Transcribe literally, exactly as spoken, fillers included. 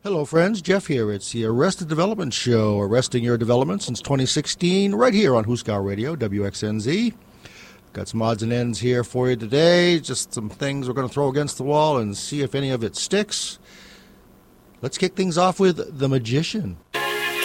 Hello, friends. Jeff here. It's the Arrested Development Show, arresting your development since twenty sixteen, right here on Huskow Radio, W X N Z. Got some odds and ends here for you today, just some things we're going to throw against the wall and see if any of it sticks. Let's kick things off with The Magician.